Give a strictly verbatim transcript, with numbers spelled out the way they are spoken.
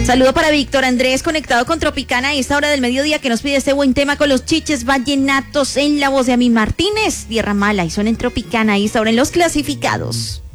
Saludo para Víctor Andrés, conectado con Tropicana a esta hora del mediodía, que nos pide este buen tema con los chiches vallenatos en la voz de Ami Martínez. Tierra Mala, y son en Tropicana a esta hora en los clasificados.